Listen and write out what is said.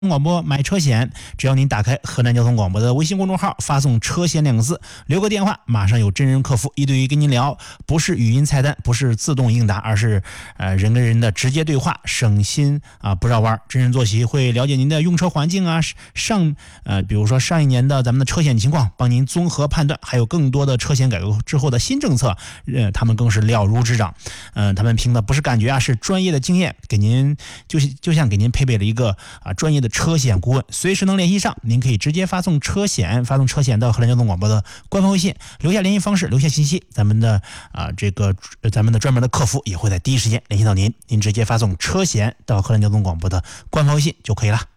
广播买车险，只要您打开河南交通广播的微信公众号，发送车险2个字，留个电话，马上有真人客服一对一跟您聊，不是语音菜单，不是自动应答，而是人跟人的直接对话，省心不绕弯。真人坐席会了解您的用车环境比如说上一年的咱们的车险情况，帮您综合判断，还有更多的车险改革之后的新政策，他们更是了如指掌。他们凭的不是感觉是专业的经验，给您就像给您配备了一个专业的车险顾问，随时能联系上。您可以直接发送车险到河南交通广播的官方微信，留下联系方式，留下信息，咱们的专门的客服也会在第一时间联系到您。您直接发送车险到河南交通广播的官方微信就可以了。